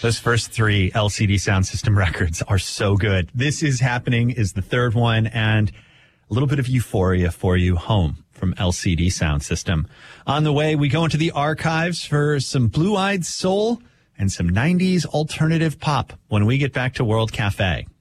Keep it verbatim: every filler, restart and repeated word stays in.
Those first three L C D Sound System records are so good. This Is Happening is the third one, and a little bit of euphoria for you, Home from L C D Sound System. On the way, we go into the archives for some Blue Eyed Soul and some nineties alternative pop when we get back to World Cafe.